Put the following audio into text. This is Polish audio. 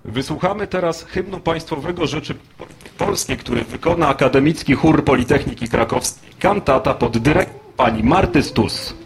Wysłuchamy teraz hymnu państwowego Rzeczypospolitej, który wykona Akademicki Chór Politechniki Krakowskiej. Kantata pod dyrekcją pani Marty Stus.